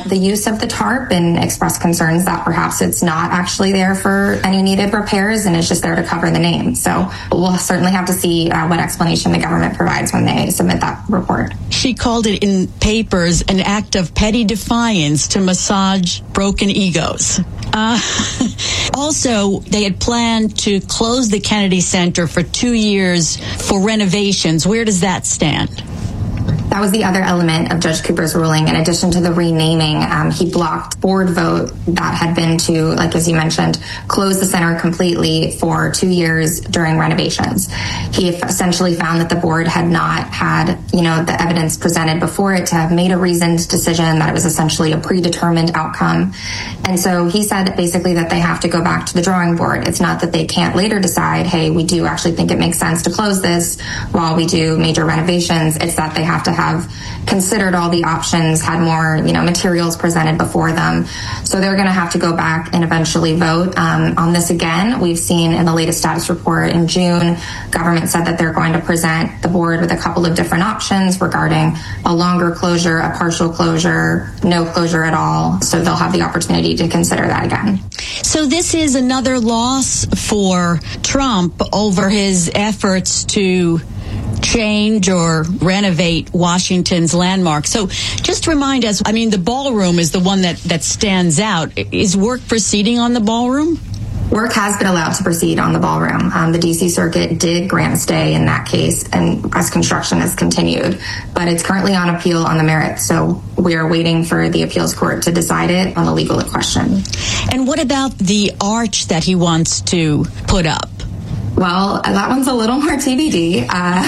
prevent the use of the tarp and expressed concerns that perhaps it's not actually there for any needed repairs and it's just there to cover the name. So we'll certainly have to see what explanation the government provides when they submit that report. She called it in papers an act of petty defiance to massage broken egos. Also, they had planned to close the Kennedy Center for 2 years for renovations. Where does that stand? That was the other element of Judge Cooper's ruling. In addition to the renaming, he blocked board vote that had been to, like as you mentioned, close the center completely for 2 years during renovations. He essentially found that the board had not had, the evidence presented before it to have made a reasoned decision, that it was essentially a predetermined outcome. And so he said basically that they have to go back to the drawing board. It's not that they can't later decide, hey, we do actually think it makes sense to close this while we do major renovations. It's that they have to have considered all the options, had more, materials presented before them. So they're going to have to go back and eventually vote on this again. We've seen in the latest status report in June, government said that they're going to present the board with a couple of different options regarding a longer closure, a partial closure, no closure at all. So they'll have the opportunity to consider that again. So this is another loss for Trump over his efforts to change or renovate Washington's landmark. So just remind us, the ballroom is the one that stands out. Is work proceeding on the ballroom? Work has been allowed to proceed on the ballroom. The D.C. Circuit did grant a stay in that case, and as construction has continued, but it's currently on appeal on the merits. So we are waiting for the appeals court to decide it on the legal question. And what about the arch that he wants to put up? Well, that one's a little more TBD.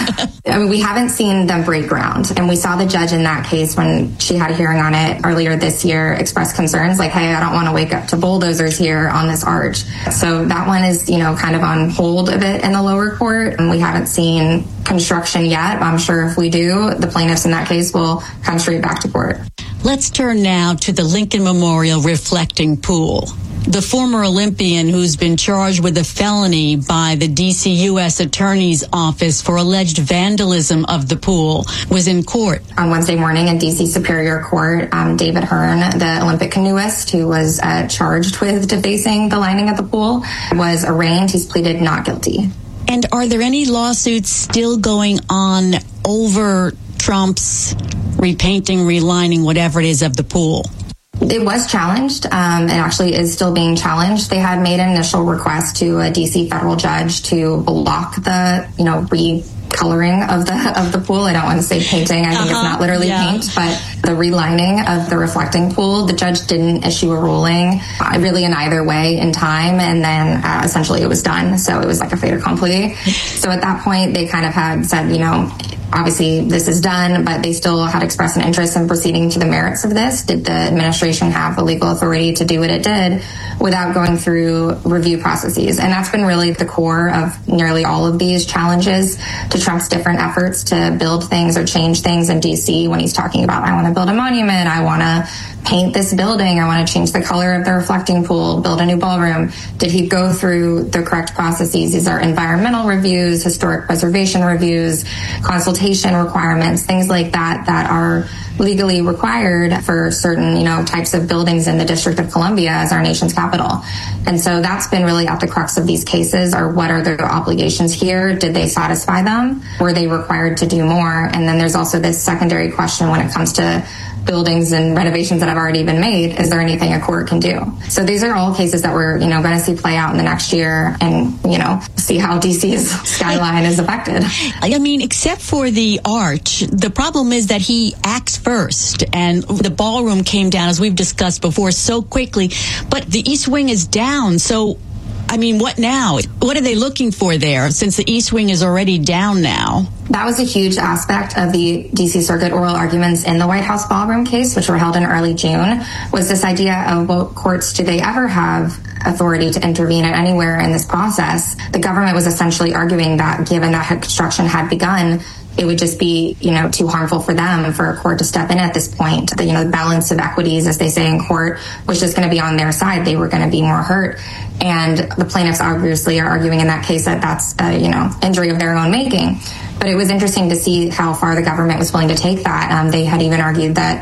We haven't seen them break ground. And we saw the judge in that case when she had a hearing on it earlier this year express concerns like, hey, I don't want to wake up to bulldozers here on this arch. So that one is, kind of on hold a bit in the lower court. And we haven't seen construction yet. I'm sure if we do, the plaintiffs in that case will come straight back to court. Let's turn now to the Lincoln Memorial reflecting pool. The former Olympian who's been charged with a felony by the D.C. U.S. Attorney's Office for alleged vandalism of the pool was in court. On Wednesday morning in D.C. Superior Court, David Hearn, the Olympic canoeist who was charged with defacing the lining of the pool, was arraigned. He's pleaded not guilty. And are there any lawsuits still going on over Trump's repainting, relining, whatever it is, of the pool? It was challenged and actually is still being challenged. They had made an initial request to a D.C. federal judge to block the, recoloring of the pool. I don't want to say painting. I think it's not literally paint, but the relining of the reflecting pool. The judge didn't issue a ruling really in either way in time. And then essentially it was done. So it was like a fait accompli. So at that point, they kind of had said, obviously this is done, but they still had expressed an interest in proceeding to the merits of this. Did the administration have the legal authority to do what it did without going through review processes? And that's been really the core of nearly all of these challenges to Trump's different efforts to build things or change things in D.C. when he's talking about, I want to build a monument, I want to paint this building, I want to change the color of the reflecting pool, build a new ballroom. Did he go through the correct processes? These are environmental reviews, historic preservation reviews, consultation requirements, things like that are legally required for certain, types of buildings in the District of Columbia as our nation's capital. And so that's been really at the crux of these cases, are what are their obligations here? Did they satisfy them? Were they required to do more? And then there's also this secondary question when it comes to buildings and renovations that have already been made. Is there anything a court can do? So these are all cases that we're, going to see play out in the next year and, see how DC's skyline is affected. Except for the arch, the problem is that he acts first and the ballroom came down, as we've discussed before, so quickly, but the East Wing is down. So, what now? What are they looking for there since the East Wing is already down now? That was a huge aspect of the D.C. Circuit oral arguments in the White House ballroom case, which were held in early June, was this idea of what courts do they ever have authority to intervene at anywhere in this process. The government was essentially arguing that given that construction had begun, it would just be, too harmful for them for a court to step in at this point. The balance of equities, as they say in court, was just going to be on their side. They were going to be more hurt. And the plaintiffs obviously are arguing in that case that that's, injury of their own making. But it was interesting to see how far the government was willing to take that. They had even argued that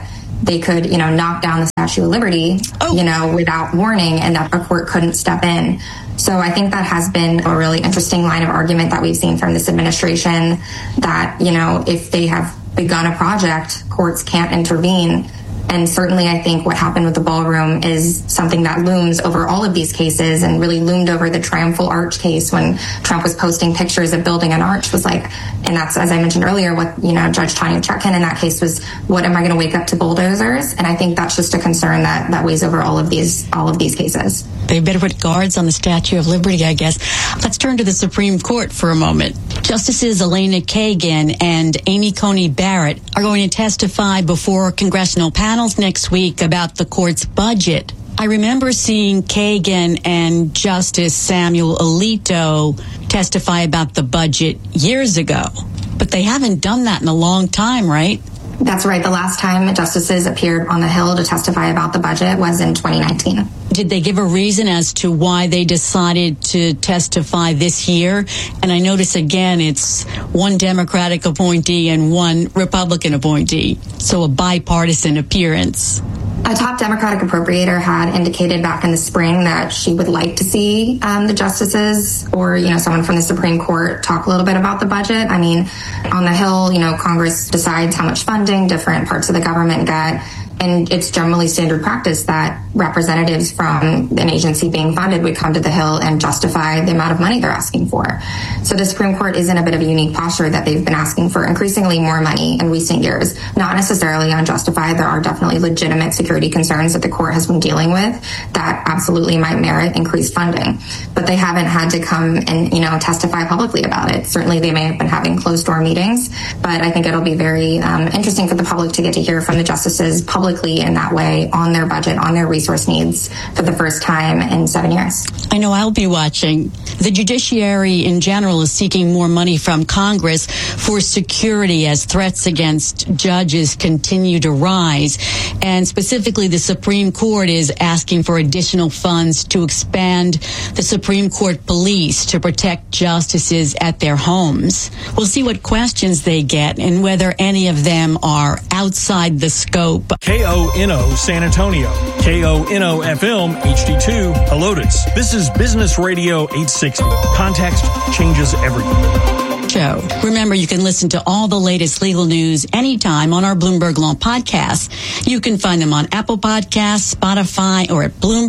they could, knock down the Statue of Liberty, without warning, and that a court couldn't step in. So I think that has been a really interesting line of argument that we've seen from this administration, that, if they have begun a project, courts can't intervene. And certainly I think what happened with the ballroom is something that looms over all of these cases, and really loomed over the Triumphal Arch case when Trump was posting pictures of building an arch, was like, and that's, as I mentioned earlier, what, Judge Tanya Chutkan in that case was, what am I going to wake up to bulldozers? And I think that's just a concern that weighs over all of these cases. They better put guards on the Statue of Liberty, I guess. Let's turn to the Supreme Court for a moment. Justices Elena Kagan and Amy Coney Barrett are going to testify before congressional panels next week about the court's budget. I remember seeing Kagan and Justice Samuel Alito testify about the budget years ago, but they haven't done that in a long time, right? That's right. The last time justices appeared on the Hill to testify about the budget was in 2019. Did they give a reason as to why they decided to testify this year? And I notice again, it's one Democratic appointee and one Republican appointee, so a bipartisan appearance. A top Democratic appropriator had indicated back in the spring that she would like to see the justices or, someone from the Supreme Court talk a little bit about the budget. I mean, on the Hill, Congress decides how much funding different parts of the government get. And it's generally standard practice that representatives from an agency being funded would come to the Hill and justify the amount of money they're asking for. So the Supreme Court is in a bit of a unique posture that they've been asking for increasingly more money in recent years. Not necessarily unjustified. There are definitely legitimate security concerns that the court has been dealing with that absolutely might merit increased funding. But they haven't had to come and, testify publicly about it. Certainly they may have been having closed-door meetings, but I think it'll be very interesting for the public to get to hear from the justices publicly in that way on their budget, on their resource needs for the first time in 7 years. I know I'll be watching. The judiciary in general is seeking more money from Congress for security as threats against judges continue to rise. And specifically, the Supreme Court is asking for additional funds to expand the Supreme Court police to protect justices at their homes. We'll see what questions they get and whether any of them are outside the scope. KONO San Antonio, KONO FM HD2 Helotes. This is Business Radio 860. Context changes everything. Show. Remember, you can listen to all the latest legal news anytime on our Bloomberg Law podcast. You can find them on Apple Podcasts, Spotify, or at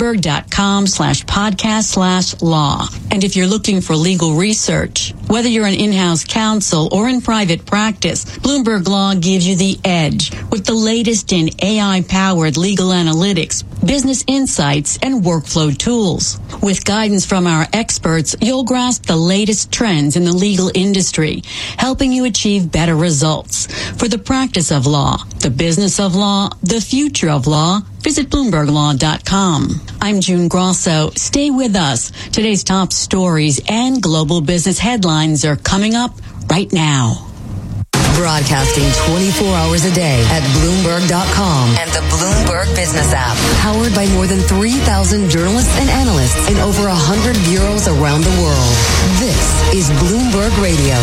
Bloomberg.com/podcast/law. And if you're looking for legal research, whether you're an in-house counsel or in private practice, Bloomberg Law gives you the edge with the latest in AI-powered legal analytics, business insights, and workflow tools. With guidance from our experts, you'll grasp the latest trends in the legal industry, helping you achieve better results. For the practice of law, the business of law, the future of law, visit BloombergLaw.com. I'm June Grosso. Stay with us. Today's top stories and global business headlines are coming up right now. Broadcasting 24 hours a day at Bloomberg.com and the Bloomberg Business app. Powered by more than 3,000 journalists and analysts in over 100 bureaus around the world. This is Bloomberg Radio.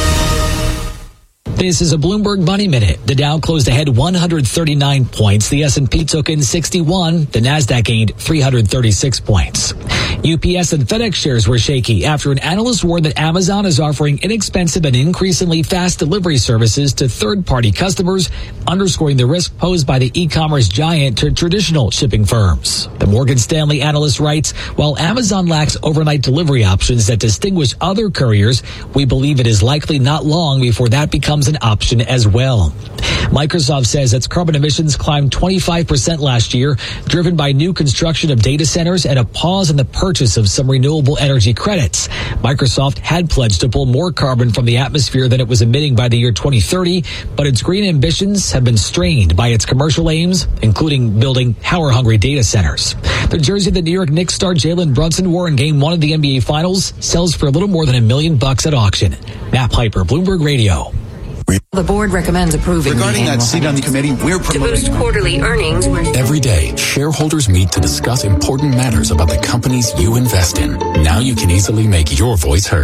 This is a Bloomberg Money Minute. The Dow closed ahead 139 points. The S&P took in 61. The Nasdaq gained 336 points. UPS and FedEx shares were shaky after an analyst warned that Amazon is offering inexpensive and increasingly fast delivery services to third-party customers, underscoring the risk posed by the e-commerce giant to traditional shipping firms. The Morgan Stanley analyst writes, while Amazon lacks overnight delivery options that distinguish other couriers, we believe it is likely not long before that becomes an option as well. Microsoft says its carbon emissions climbed 25% last year, driven by new construction of data centers and a pause in the purchase of some renewable energy credits. Microsoft had pledged to pull more carbon from the atmosphere than it was emitting by the year 2030, but its green ambitions have been strained by its commercial aims, including building power-hungry data centers. The jersey the New York Knicks star Jalen Brunson wore in Game 1 of the NBA Finals sells for a little more than $1 million at auction. Matt Piper, Bloomberg Radio. The board recommends approving. Regarding that seat on the committee, we're promoting to boost quarterly earnings. Every day, shareholders meet to discuss important matters about the companies you invest in. Now you can easily make your voice heard.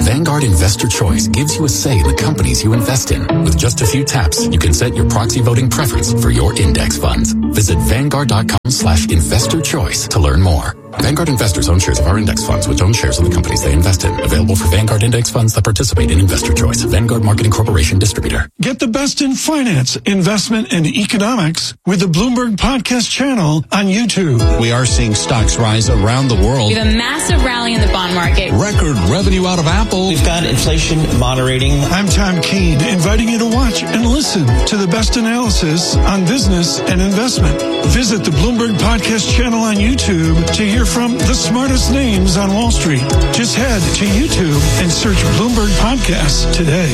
Vanguard Investor Choice gives you a say in the companies you invest in. With just a few taps, you can set your proxy voting preference for your index funds. Visit Vanguard.com/investor choice to learn more. Vanguard investors own shares of our index funds, which own shares of the companies they invest in. Available for Vanguard index funds that participate in Investor Choice. Vanguard Marketing Corporation distributor. Get the best in finance, investment, and economics with the Bloomberg Podcast channel on YouTube. We are seeing stocks rise around the world. We have a massive rally in the bond market. Record revenue out of Apple. We've got inflation moderating. I'm Tom Keene, inviting you to watch and listen to the best analysis on business and investment. Visit the Bloomberg Podcast channel on YouTube to hear from the smartest names on Wall Street. Just head to YouTube and search Bloomberg Podcasts today.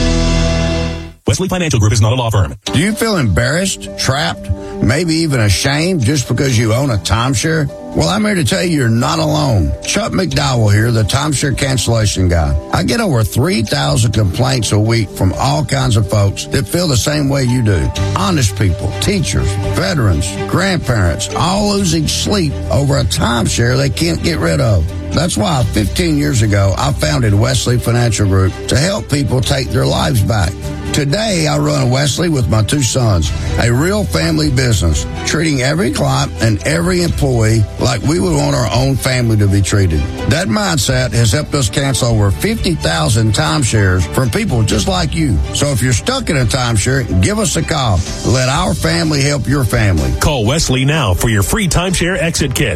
Wesley Financial Group is not a law firm. Do you feel embarrassed, trapped, maybe even ashamed just because you own a timeshare? Well, I'm here to tell you you're not alone. Chuck McDowell here, the timeshare cancellation guy. I get over 3,000 complaints a week from all kinds of folks that feel the same way you do. Honest people, teachers, veterans, grandparents, all losing sleep over a timeshare they can't get rid of. That's why 15 years ago, I founded Wesley Financial Group to help people take their lives back. Today, I run Wesley with my two sons, a real family business, treating every client and every employee like we would want our own family to be treated. That mindset has helped us cancel over 50,000 timeshares from people just like you. So if you're stuck in a timeshare, give us a call. Let our family help your family. Call Wesley now for your free timeshare exit kit.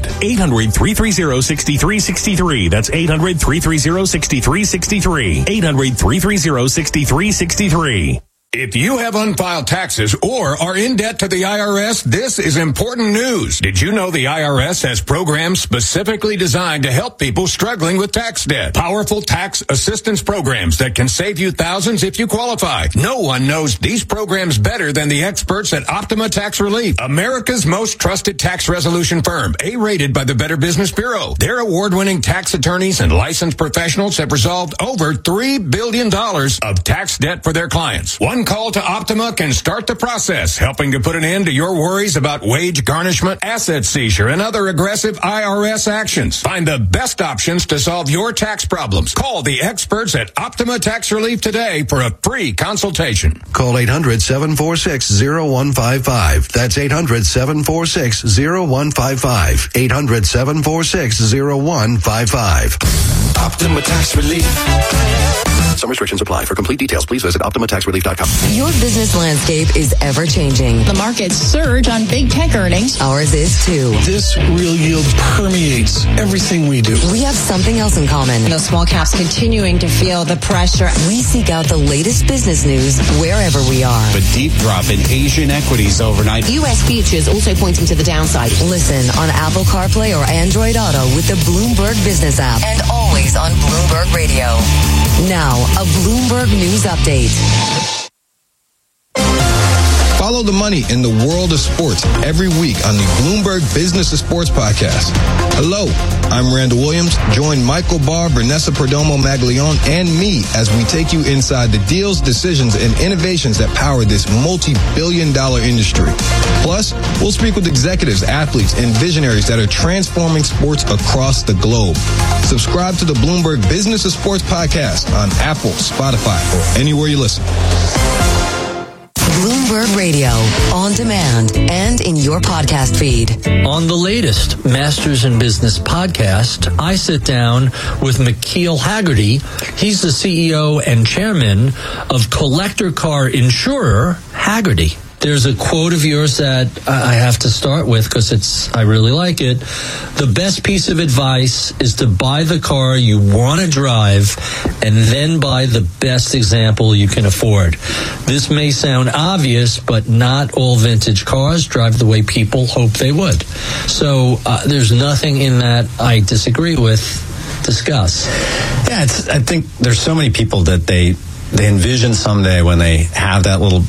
800-330-6363. That's 800-330-6363. 800-330-6363. If you have unfiled taxes or are in debt to the IRS, this is important news. Did you know the IRS has programs specifically designed to help people struggling with tax debt? Powerful tax assistance programs that can save you thousands if you qualify. No one knows these programs better than the experts at Optima Tax Relief, America's most trusted tax resolution firm, A-rated by the Better Business Bureau. Their award-winning tax attorneys and licensed professionals have resolved over $3 billion of tax debt for their clients. One call to Optima can start the process, helping to put an end to your worries about wage garnishment, asset seizure, and other aggressive IRS actions. Find the best options to solve your tax problems. Call the experts at Optima Tax Relief today for a free consultation. Call 800-746-0155. That's 800-746-0155. 800-746-0155. Optima Tax Relief. Some restrictions apply. For complete details, please visit OptimaTaxRelief.com. Your business landscape is ever changing. The markets surge on big tech earnings. Ours is too. This real yield permeates everything we do. We have something else in common. Those small caps continuing to feel the pressure. We seek out the latest business news wherever we are. A deep drop in Asian equities overnight. U.S. futures also pointing to the downside. Listen on Apple CarPlay or Android Auto with the Bloomberg Business app. And always on Bloomberg Radio. Now, a Bloomberg News Update. Follow the money in the world of sports every week on the Bloomberg Business of Sports podcast. Hello, I'm Randall Williams. Join Michael Barr, Vanessa Perdomo Maglione, and me as we take you inside the deals, decisions, and innovations that power this multi-billion-dollar industry. Plus, we'll speak with executives, athletes, and visionaries that are transforming sports across the globe. Subscribe to the Bloomberg Business of Sports podcast on Apple, Spotify, or anywhere you listen. Bloomberg Radio, on demand, and in your podcast feed. On the latest Masters in Business podcast, I sit down with McKeel Hagerty. He's the CEO and chairman of collector car insurer Hagerty. There's a quote of yours that I have to start with because I really like it. The best piece of advice is to buy the car you want to drive and then buy the best example you can afford. This may sound obvious, but not all vintage cars drive the way people hope they would. So there's nothing in that I disagree with. Discuss. Yeah, I think there's so many people that they envision someday when they have that little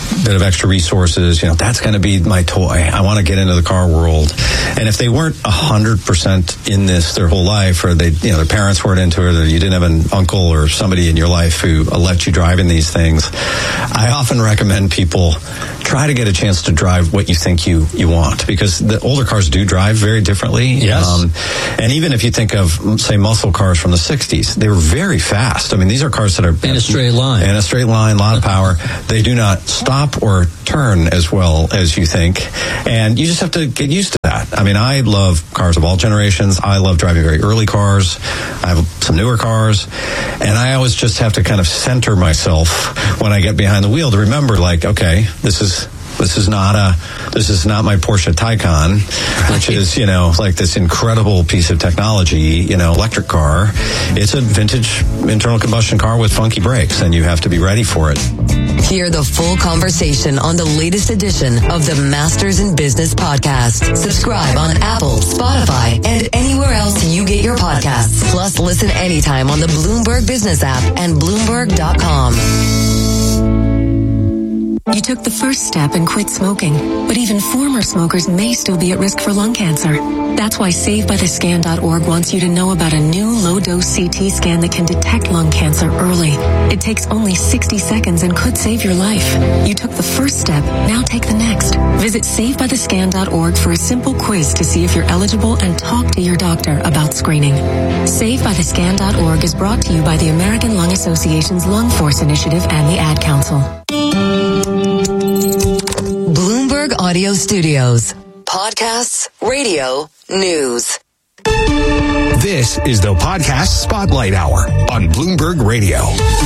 bit of extra resources, that's going to be my toy. I want to get into the car world. And if they weren't 100% in this their whole life, or they, their parents weren't into it, or you didn't have an uncle or somebody in your life who let you drive in these things, I often recommend people try to get a chance to drive what you think you want, because the older cars do drive very differently. Yes. And even if you think of, say, muscle cars from the 60s, they were very fast. I mean, these are cars that are in a straight line. In a straight line, a lot of power. They do not stop or turn as well as you think. And you just have to get used to that. I mean, I love cars of all generations. I love driving very early cars. I have some newer cars. And I always just have to kind of center myself when I get behind the wheel to remember, okay, this is not my Porsche Taycan, which is, like this incredible piece of technology, electric car. It's a vintage internal combustion car with funky brakes, and you have to be ready for it. Hear the full conversation on the latest edition of the Masters in Business podcast. Subscribe on Apple, Spotify, and anywhere else you get your podcasts. Plus, listen anytime on the Bloomberg Business app and Bloomberg.com. You took the first step and quit smoking, but even former smokers may still be at risk for lung cancer. That's why SaveByTheScan.org wants you to know about a new low-dose CT scan that can detect lung cancer early. It takes only 60 seconds and could save your life. You took the first step, now take the next. Visit SaveByTheScan.org for a simple quiz to see if you're eligible and talk to your doctor about screening. SaveByTheScan.org is brought to you by the American Lung Association's Lung Force Initiative and the Ad Council. Bloomberg Audio Studios. Podcasts, radio, news. This is the Podcast Spotlight Hour on Bloomberg Radio.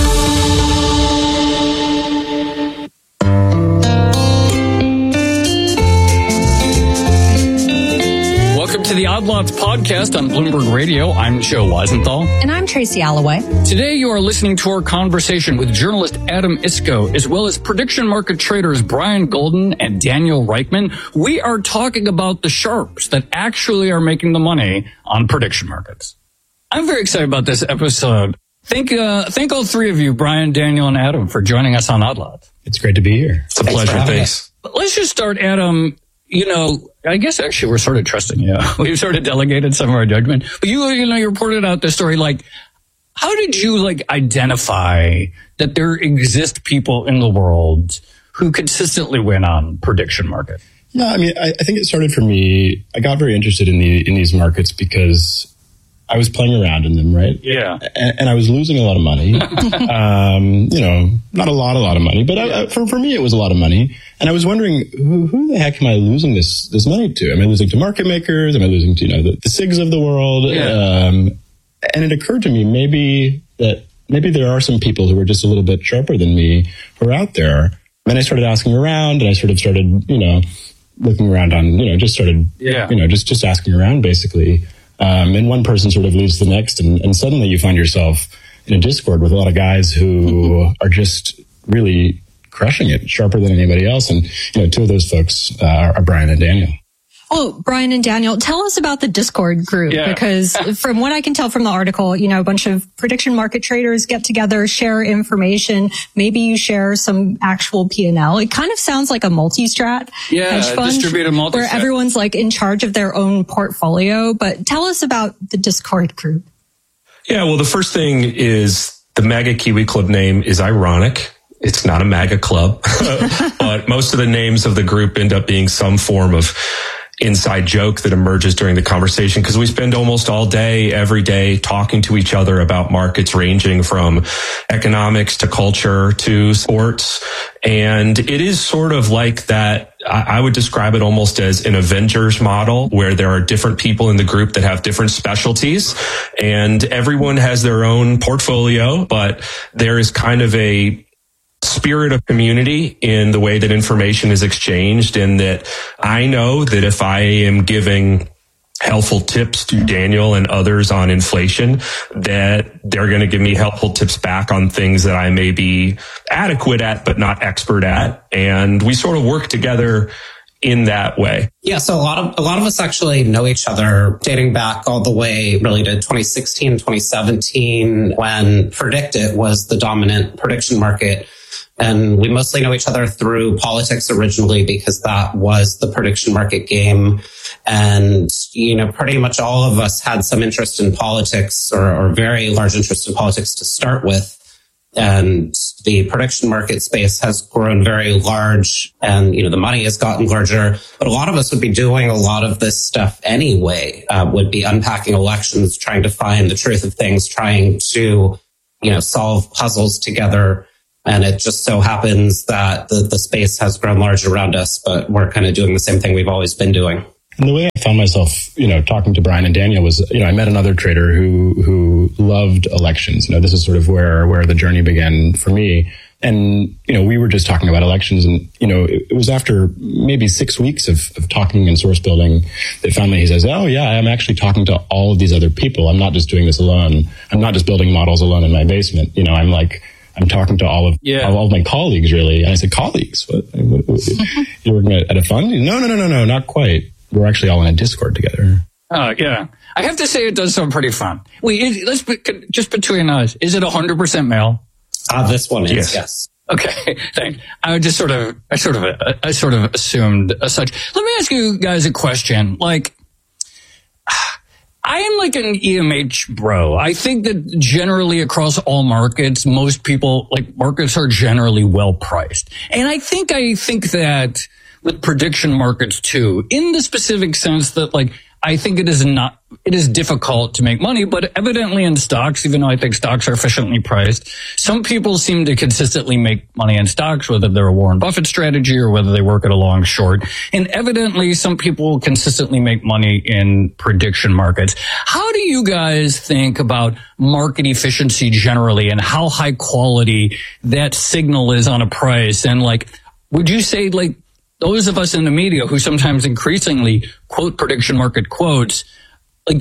Welcome to the Odd Lots podcast on Bloomberg Radio. I'm Joe Weisenthal. And I'm Tracy Alloway. Today you are listening to our conversation with journalist Adam Iskoe, as well as prediction market traders Brian Golden and Daniel Reichman. We are talking about the sharps that actually are making the money on prediction markets. I'm very excited about this episode. Thank all three of you, Brian, Daniel, and Adam, for joining us on Odd Lots. It's great to be here. It's a pleasure. Thanks. But let's just start, Adam. I guess actually we're sort of trusting you. We've sort of delegated some of our judgment. But you reported out this story. How did you identify that there exist people in the world who consistently win on prediction market? No, I mean, I think it started for me. I got very interested in these markets because I was playing around in them, right? Yeah. And I was losing a lot of money. Not a lot of money, but for me, it was a lot of money. And I was wondering, who the heck am I losing this money to? Am I losing to market makers? Am I losing to, the SIGs of the world? Yeah. And it occurred to me maybe there are some people who are just a little bit sharper than me who are out there. Then I started asking around, and I sort of started, looking around on, just asking around basically. And one person sort of leads the next, and suddenly you find yourself in a Discord with a lot of guys who are just really crushing it, sharper than anybody else. And, two of those folks are Brian and Daniel. Oh, Brian and Daniel, tell us about the Discord group, because from what I can tell from the article, a bunch of prediction market traders get together, share information. Maybe you share some actual P&L. It kind of sounds like a multi-strat hedge fund, distributed multi-strat, where everyone's in charge of their own portfolio. But tell us about the Discord group. Yeah, well, the first thing is the MAGA Kiwi Club name is ironic. It's not a MAGA club, but most of the names of the group end up being some form of inside joke that emerges during the conversation, because we spend almost all day, every day, talking to each other about markets ranging from economics to culture to sports. And it is sort of like that. I would describe it almost as an Avengers model, where there are different people in the group that have different specialties, and everyone has their own portfolio, but there is kind of a spirit of community in the way that information is exchanged, and that I know that if I am giving helpful tips to Daniel and others on inflation, that they're going to give me helpful tips back on things that I may be adequate at but not expert at, and we sort of work together in that way. Yeah, so a lot of us actually know each other dating back all the way really to 2016, 2017, when PredictIt was the dominant prediction market And we mostly know each other through politics originally because that was the prediction market game. And, pretty much all of us had some interest in politics or very large interest in politics to start with. And the prediction market space has grown very large and, the money has gotten larger. But a lot of us would be doing a lot of this stuff anyway, would be unpacking elections, trying to find the truth of things, trying to, solve puzzles together. And it just so happens that the space has grown large around us, but we're kind of doing the same thing we've always been doing. And the way I found myself, talking to Brian and Daniel was, I met another trader who loved elections. This is sort of where the journey began for me. And, we were just talking about elections and, it was after maybe 6 weeks of talking and source building that finally he says, oh yeah, I'm actually talking to all of these other people. I'm not just doing this alone. I'm not just building models alone in my basement. I'm talking to all of my colleagues really. And I said, colleagues? What? You're working at a fund? No, not quite. We're actually all in a Discord together. Oh, yeah. I have to say it does sound pretty fun. Wait, just between us, is it 100% male? This one is, yes. Okay, thanks. I sort of assumed as such. Let me ask you guys a question. I am like an EMH bro. I think that generally across all markets, most people, markets are generally well priced. And I think that with prediction markets too, in the specific sense that I think it is difficult to make money, but evidently in stocks, even though I think stocks are efficiently priced, some people seem to consistently make money in stocks, whether they're a Warren Buffett strategy or whether they work at a long short. And evidently some people consistently make money in prediction markets. How do you guys think about market efficiency generally and how high quality that signal is on a price? And would you say those of us in the media who sometimes increasingly quote prediction market quotes, are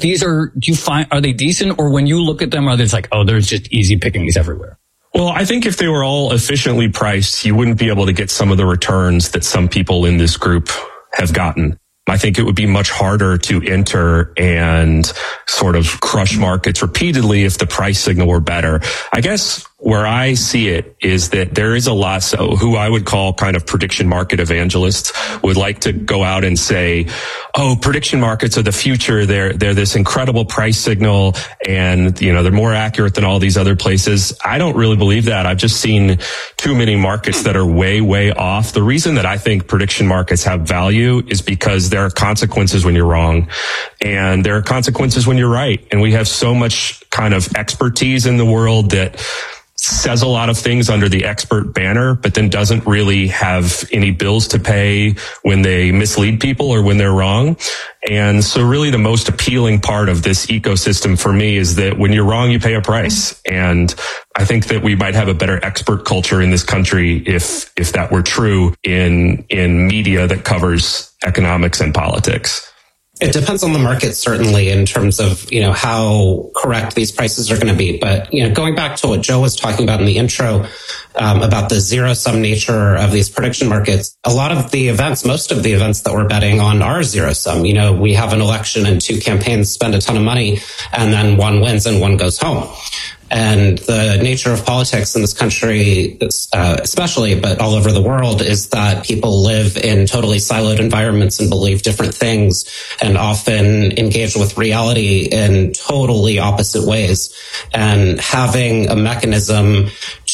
they decent? Or when you look at them, are they there's just easy pickings everywhere? Well, I think if they were all efficiently priced, you wouldn't be able to get some of the returns that some people in this group have gotten. I think it would be much harder to enter and sort of crush markets repeatedly if the price signal were better. I guess where I see it is that there is a lot, so who I would call kind of prediction market evangelists would like to go out and say, oh, prediction markets are the future. They're this incredible price signal and, they're more accurate than all these other places. I don't really believe that. I've just seen too many markets that are way, way off. The reason that I think prediction markets have value is because there are consequences when you're wrong and there are consequences when you're right. And we have so much kind of expertise in the world that says a lot of things under the expert banner, but then doesn't really have any bills to pay when they mislead people or when they're wrong. And so really the most appealing part of this ecosystem for me is that when you're wrong, you pay a price. And I think that we might have a better expert culture in this country if that were true in media that covers economics and politics. It depends on the market, certainly, in terms of, how correct these prices are going to be. But, going back to what Joe was talking about in the intro, about the zero-sum nature of these prediction markets, a lot of the events, most of the events that we're betting on are zero-sum. We have an election and two campaigns spend a ton of money, and then one wins and one goes home. And the nature of politics in this country, especially, but all over the world, is that people live in totally siloed environments and believe different things and often engage with reality in totally opposite ways. And having a mechanism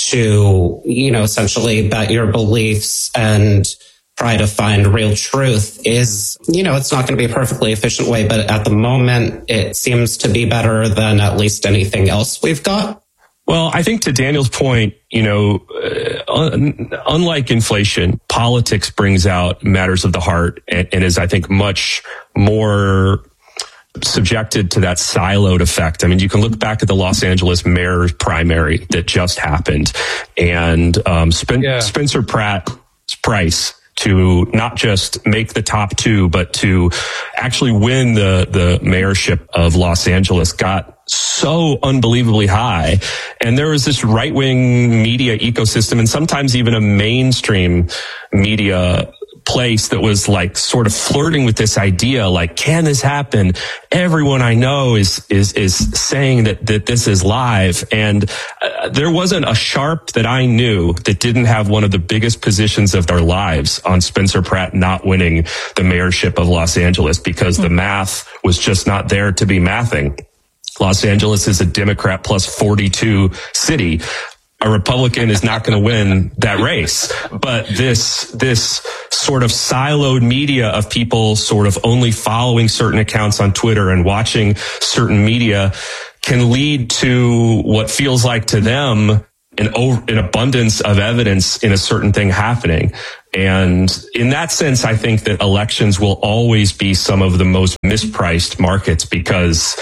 to, essentially bet your beliefs and try to find real truth is, it's not going to be a perfectly efficient way, but at the moment, it seems to be better than at least anything else we've got. Well, I think to Daniel's point, unlike inflation, politics brings out matters of the heart and is, I think, much more subjected to that siloed effect. I mean, you can look back at the Los Angeles mayor's primary that just happened and Spencer Pratt's price to not just make the top two, but to actually win the mayorship of Los Angeles got so unbelievably high. And there was this right-wing media ecosystem and sometimes even a mainstream media place that was sort of flirting with this idea, can this happen? Everyone I know is saying that this is live. And there wasn't a sharp that I knew that didn't have one of the biggest positions of their lives on Spencer Pratt not winning the mayorship of Los Angeles because the math was just not there to be mathing. Los Angeles is a Democrat plus 42 city. A Republican is not going to win that race. But this sort of siloed media of people sort of only following certain accounts on Twitter and watching certain media can lead to what feels like to them an abundance of evidence in a certain thing happening. And in that sense, I think that elections will always be some of the most mispriced markets because,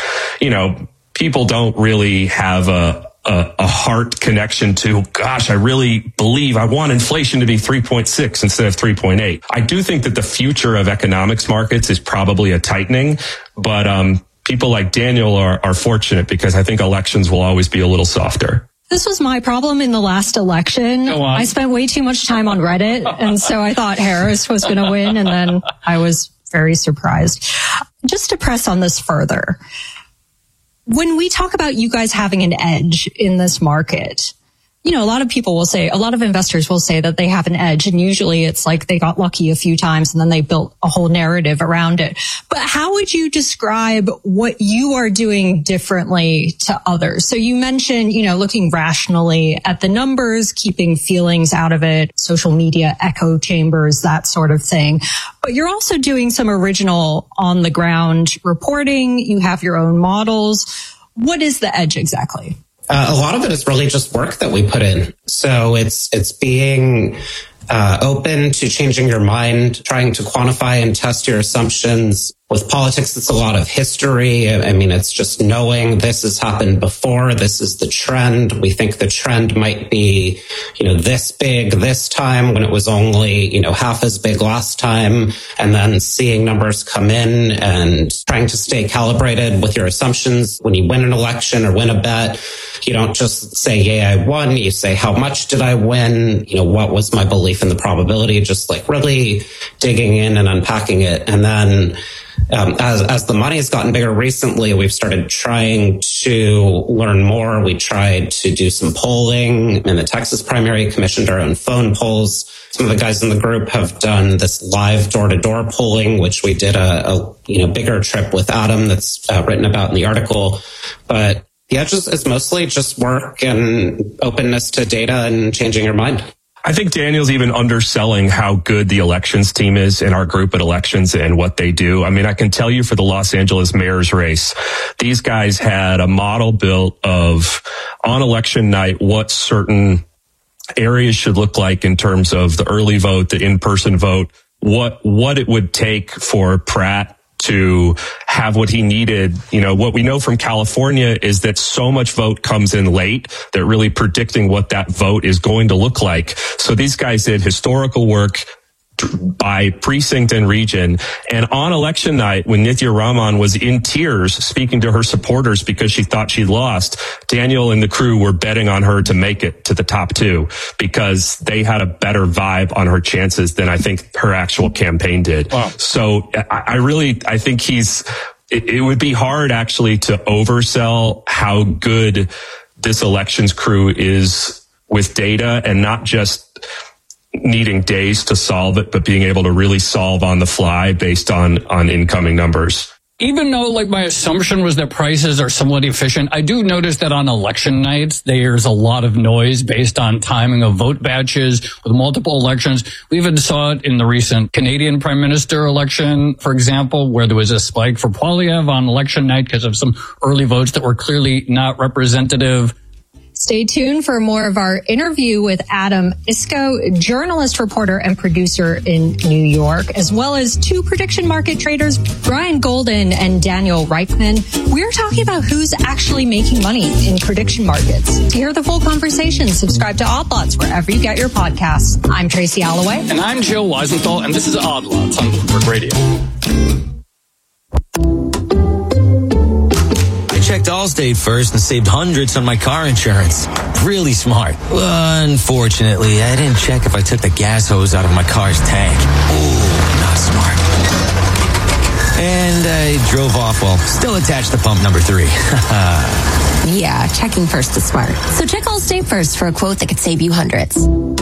people don't really have a heart connection to, gosh, I really believe I want inflation to be 3.6 instead of 3.8. I do think that the future of economics markets is probably a tightening, but people like Daniel are fortunate because I think elections will always be a little softer. This was my problem in the last election. I spent way too much time on Reddit, and so I thought Harris was going to win, and then I was very surprised. Just to press on this further, when we talk about you guys having an edge in this market, a lot of investors will say that they have an edge, and usually it's like they got lucky a few times and then they built a whole narrative around it. But how would you describe what you are doing differently to others? So you mentioned, looking rationally at the numbers, keeping feelings out of it, social media echo chambers, that sort of thing. But you're also doing some original on the ground reporting. You have your own models. What is the edge exactly? A lot of it is really just work that we put in. So it's being open to changing your mind, trying to quantify and test your assumptions. With politics, it's a lot of history. I mean, it's just knowing this has happened before. This is the trend. We think the trend might be, this big this time when it was only, half as big last time. And then seeing numbers come in and trying to stay calibrated with your assumptions. When you win an election or win a bet, you don't just say, yay, I won. You say, how much did I win? What was my belief in the probability? Just like really digging in and unpacking it. And then as the money has gotten bigger recently, we've started trying to learn more. We tried to do some polling in the Texas primary, commissioned our own phone polls. Some of the guys in the group have done this live door-to-door polling, which we did a bigger trip with Adam that's written about in the article. But the edge is mostly just work and openness to data and changing your mind. I think Daniel's even underselling how good the elections team is in our group at elections and what they do. I mean, I can tell you for the Los Angeles mayor's race, these guys had a model built of on election night what certain areas should look like in terms of the early vote, the in-person vote, what it would take for Pratt to have what he needed. What we know from California is that so much vote comes in late that really predicting what that vote is going to look like. So these guys did historical work by precinct and region. And on election night, when Nithya Raman was in tears speaking to her supporters because she thought she'd lost, Daniel and the crew were betting on her to make it to the top two because they had a better vibe on her chances than I think her actual campaign did. Wow. So I think it would be hard actually to oversell how good this elections crew is with data and not just needing days to solve it, but being able to really solve on the fly based on incoming numbers. Even though my assumption was that prices are somewhat efficient, I do notice that on election nights, there's a lot of noise based on timing of vote batches with multiple elections. We even saw it in the recent Canadian Prime Minister election, for example, where there was a spike for Poilievre on election night because of some early votes that were clearly not representative. Stay tuned for more of our interview with Adam Iskoe, journalist, reporter, and producer in New York, as well as two prediction market traders, Brian Golden and Daniel Reichman. We're talking about who's actually making money in prediction markets. To hear the full conversation, subscribe to Odd Lots wherever you get your podcasts. I'm Tracy Alloway. And I'm Jill Weisenthal, and this is Odd Lots on Bloomberg Radio. Checked Allstate first and saved hundreds on my car insurance. Really smart. Unfortunately, I didn't check if I took the gas hose out of my car's tank. Ooh, not smart. And I drove off while still attached to pump number 3. Yeah, checking first is smart. So check Allstate first for a quote that could save you hundreds.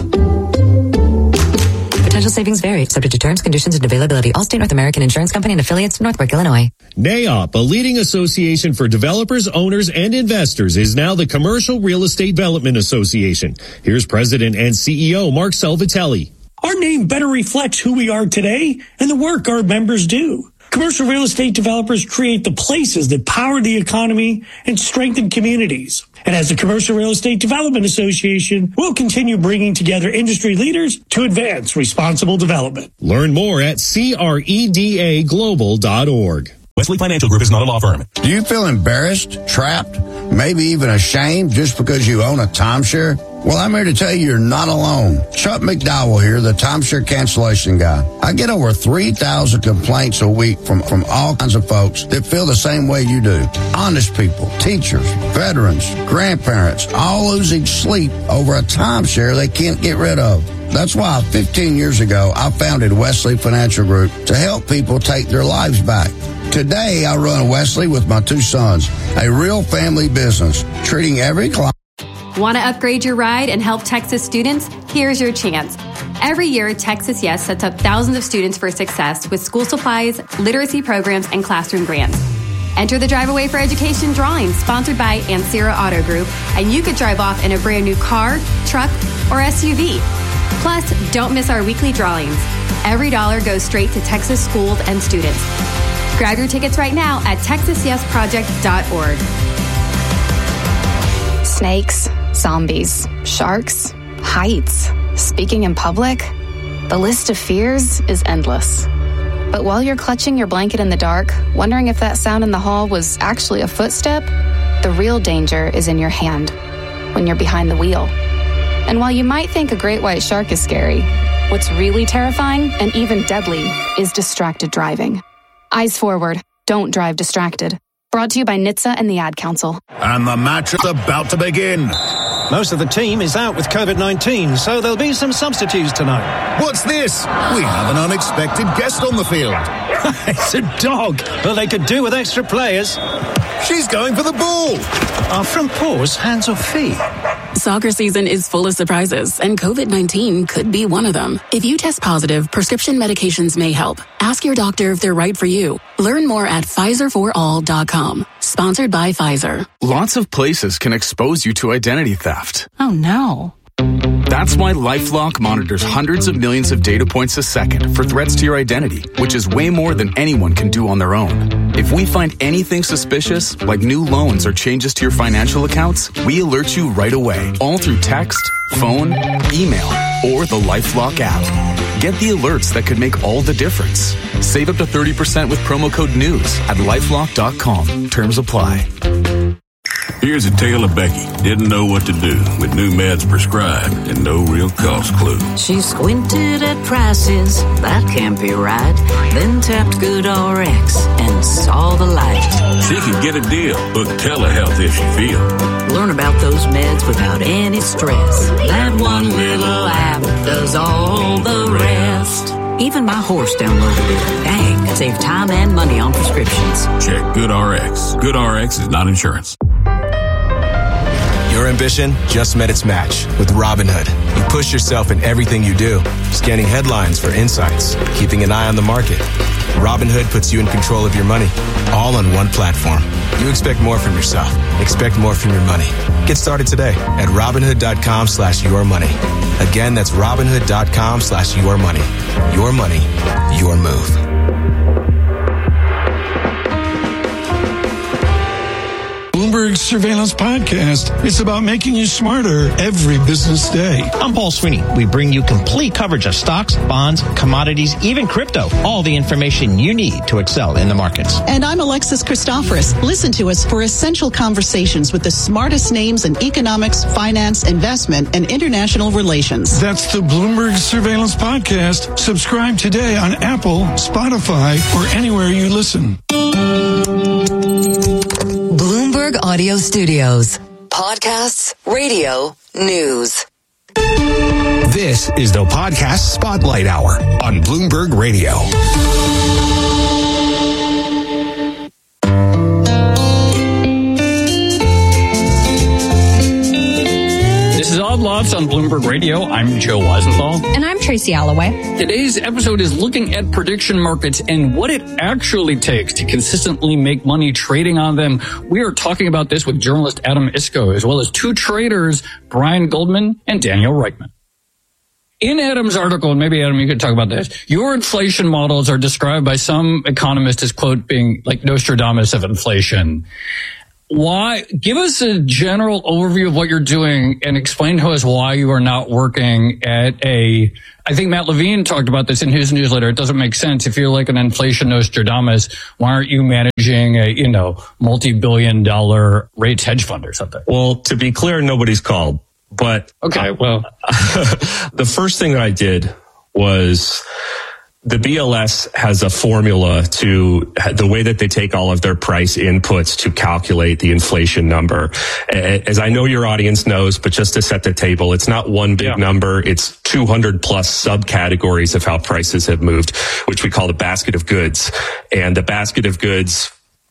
Potential savings vary, subject to terms, conditions, and availability. Allstate North American Insurance Company and affiliates, Northbrook, Illinois. NAIOP, a leading association for developers, owners, and investors, is now the Commercial Real Estate Development Association. Here's President and CEO Mark Salvatelli. Our name better reflects who we are today and the work our members do. Commercial real estate developers create the places that power the economy and strengthen communities. And as the Commercial Real Estate Development Association, we'll continue bringing together industry leaders to advance responsible development. Learn more at CREDAglobal.org. Wesley Financial Group is not a law firm. Do you feel embarrassed, trapped, maybe even ashamed just because you own a timeshare? Well, I'm here to tell you you're not alone. Chuck McDowell here, the timeshare cancellation guy. I get over 3,000 complaints a week from all kinds of folks that feel the same way you do. Honest people, teachers, veterans, grandparents, all losing sleep over a timeshare they can't get rid of. That's why 15 years ago, I founded Wesley Financial Group to help people take their lives back. Today, I run Wesley with my 2 sons, a real family business, treating every client. Want to upgrade your ride and help Texas students? Here's your chance. Every year, Texas Yes sets up thousands of students for success with school supplies, literacy programs, and classroom grants. Enter the Drive Away for Education drawing sponsored by Ancira Auto Group, and you could drive off in a brand new car, truck, or SUV. Plus, don't miss our weekly drawings. Every dollar goes straight to Texas schools and students. Grab your tickets right now at TexasYesProject.org. Snakes, zombies, sharks, heights, speaking in public. The list of fears is endless. But while you're clutching your blanket in the dark, wondering if that sound in the hall was actually a footstep, the real danger is in your hand, when you're behind the wheel. And while you might think a great white shark is scary, what's really terrifying and even deadly is distracted driving. Eyes forward, don't drive distracted. Brought to you by NHTSA and the Ad Council. And the match is about to begin. Most of the team is out with COVID-19, so there'll be some substitutes tonight. What's this? We have an unexpected guest on the field. It's a dog. Well, they could do with extra players. She's going for the ball. Are front paws hands or feet? Soccer season is full of surprises, and COVID-19 could be one of them. If you test positive, prescription medications may help. Ask your doctor if they're right for you. Learn more at PfizerForAll.com. Sponsored by Pfizer. Lots of places can expose you to identity theft. Oh, no. That's why LifeLock monitors hundreds of millions of data points a second for threats to your identity, which is way more than anyone can do on their own. If we find anything suspicious, like new loans or changes to your financial accounts, we alert you right away, all through text, phone, email, or the LifeLock app. Get the alerts that could make all the difference. Save up to 30% with promo code NEWS at LifeLock.com. Terms apply. Here's a tale of Becky. Didn't know what to do with new meds prescribed and no real cost clue. She squinted at prices, that can't be right. Then tapped GoodRx and saw the light. She can get a deal. Book telehealth if she feels. Learn about those meds without any stress. That one little app does all the rest. Even my horse downloaded it. Dang, save time and money on prescriptions. Check GoodRx. GoodRx is not insurance. Your ambition just met its match with Robinhood. You push yourself in everything you do, scanning headlines for insights, keeping an eye on the market. Robinhood puts you in control of your money, all on one platform. You expect more from yourself. Expect more from your money. Get started today at Robinhood.com/yourmoney. Again, that's Robinhood.com/yourmoney. Your money, your move. Bloomberg Surveillance Podcast. It's about making you smarter every business day. I'm Paul Sweeney. We bring you complete coverage of stocks, bonds, commodities, even crypto. All the information you need to excel in the markets. And I'm Alexis Christoforous. Listen to us for essential conversations with the smartest names in economics, finance, investment, and international relations. That's the Bloomberg Surveillance Podcast. Subscribe today on Apple, Spotify, or anywhere you listen. Bloomberg Audio Studios. Podcasts, radio, news. This is the Podcast Spotlight Hour on Bloomberg Radio. Thoughts on Bloomberg Radio. I'm Joe Weisenthal. And I'm Tracy Alloway. Today's episode is looking at prediction markets and what it actually takes to consistently make money trading on them. We are talking about this with journalist Adam Isco, as well as two traders, Brian Goldman and Daniel Reichman. In Adam's article, and maybe Adam, you could talk about this, your inflation models are described by some economists as, quote, being like Nostradamus of inflation. Why? Give us a general overview of what you're doing and explain to us why you are not working at I think Matt Levine talked about this in his newsletter. It doesn't make sense. If you're like an inflation Nostradamus, why aren't you managing a, multi-billion-dollar rates hedge fund or something? Well, to be clear, nobody's called. But okay, well, the first thing that I did was the BLS has a formula to the way that they take all of their price inputs to calculate the inflation number. As I know your audience knows, but just to set the table, it's not one big number. It's 200 plus subcategories of how prices have moved, which we call the basket of goods. And the basket of goods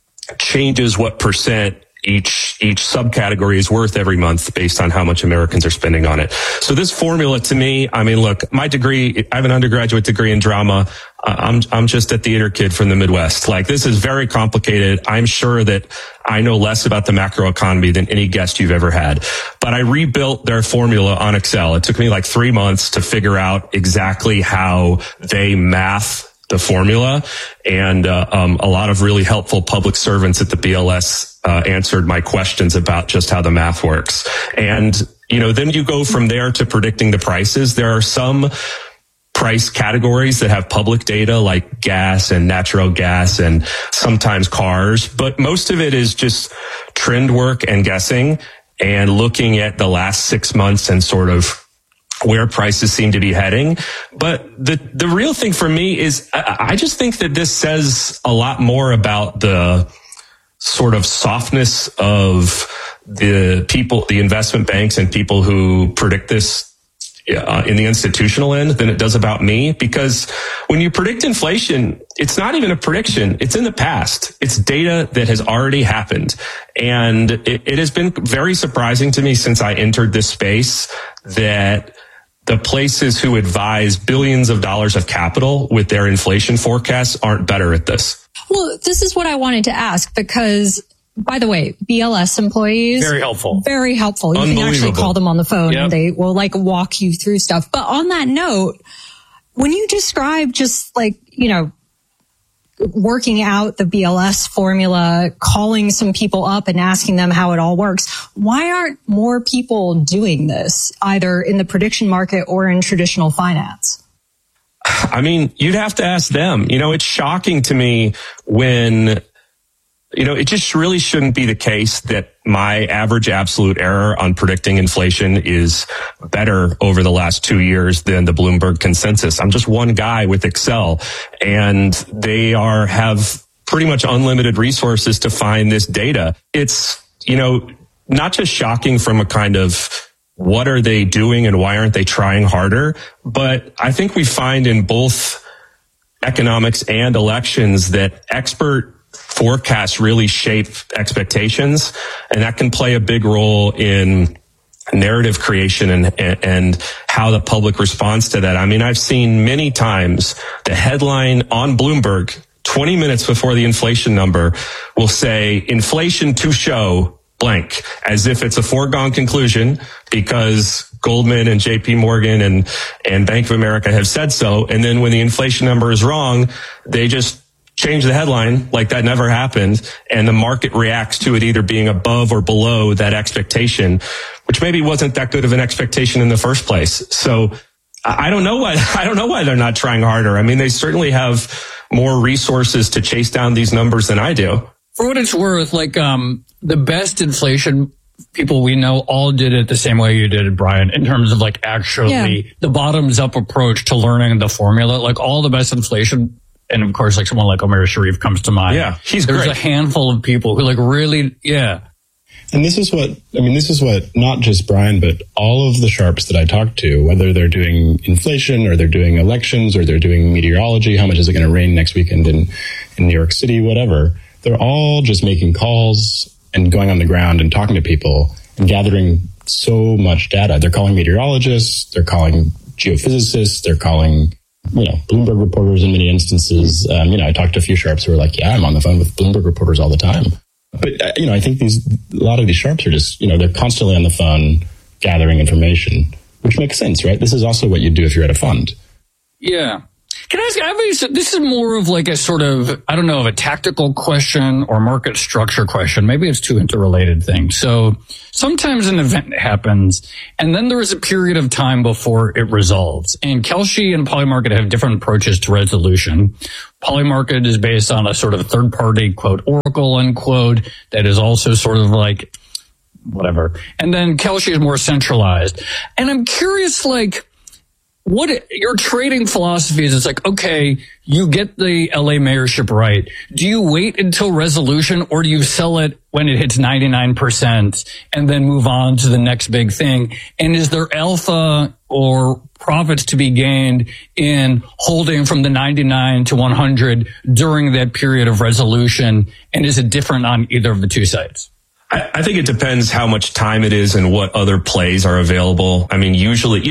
changes what percent each subcategory is worth every month based on how much Americans are spending on it. So this formula to me, I mean, look, my degree, I have an undergraduate degree in drama. I'm just a theater kid from the Midwest. Like, this is very complicated. I'm sure that I know less about the macroeconomy than any guest you've ever had. But I rebuilt their formula on Excel. It took me like 3 months to figure out exactly how they math the formula, and a lot of really helpful public servants at the BLS answered my questions about just how the math works. And, then you go from there to predicting the prices. There are some price categories that have public data like gas and natural gas and sometimes cars, but most of it is just trend work and guessing and looking at the last 6 months and sort of where prices seem to be heading. But the real thing for me is I just think that this says a lot more about the sort of softness of the people, the investment banks and people who predict this in the institutional end than it does about me. Because when you predict inflation, it's not even a prediction. It's in the past. It's data that has already happened. And it has been very surprising to me since I entered this space that the places who advise billions of dollars of capital with their inflation forecasts aren't better at this. Well, this is what I wanted to ask because, by the way, BLS employees. Very helpful. Very helpful. You can actually call them on the phone and they will walk you through stuff. But on that note, when you describe just working out the BLS formula, calling some people up and asking them how it all works, why aren't more people doing this, either in the prediction market or in traditional finance? I mean, you'd have to ask them. It's shocking to me when, it just really shouldn't be the case that my average absolute error on predicting inflation is better over the last 2 years than the Bloomberg consensus. I'm just one guy with Excel, and they have pretty much unlimited resources to find this data. It's, not just shocking from a kind of what are they doing and why aren't they trying harder? But I think we find in both economics and elections that expert forecasts really shape expectations, and that can play a big role in narrative creation and how the public responds to that. I mean, I've seen many times the headline on Bloomberg 20 minutes before the inflation number will say inflation to show blank, as if it's a foregone conclusion because Goldman and JP Morgan and Bank of America have said so. And then when the inflation number is wrong, they just change the headline like that never happened, and the market reacts to it either being above or below that expectation, which maybe wasn't that good of an expectation in the first place. So I don't know why they're not trying harder. I mean, they certainly have more resources to chase down these numbers than I do. For what it's worth, the best inflation people we know all did it the same way you did it, Brian, in terms of the bottoms up approach to learning the formula. Like, all the best inflation, and of course, someone like Omer Sharif comes to mind. Yeah, There's great. a handful of people who really, And this is what not just Brian, but all of the sharps that I talk to, whether they're doing inflation or they're doing elections or they're doing meteorology, how much is it going to rain next weekend in New York City, whatever, they're all just making calls and going on the ground and talking to people and gathering so much data. They're calling meteorologists, they're calling geophysicists, they're calling, Bloomberg reporters in many instances. I talked to a few sharps who are like, I'm on the phone with Bloomberg reporters all the time. But, I think a lot of these sharps are just, they're constantly on the phone gathering information, which makes sense, right? This is also what you do if you're at a fund. Yeah. Can I ask, this is more of like a sort of, I don't know, of a tactical question or market structure question. Maybe it's two interrelated things. So sometimes an event happens and then there is a period of time before it resolves. And Kalshi and Polymarket have different approaches to resolution. Polymarket is based on a sort of third party, quote, oracle, unquote, that is also sort of like whatever. And then Kalshi is more centralized. And I'm curious, like, what your trading philosophy is. It's like, okay, you get the LA mayorship right. Do you wait until resolution or do you sell it when it hits 99% and then move on to the next big thing? And is there alpha or profits to be gained in holding from the 99 to 100 during that period of resolution? And is it different on either of the two sides? I think it depends how much time it is and what other plays are available. I mean, usually,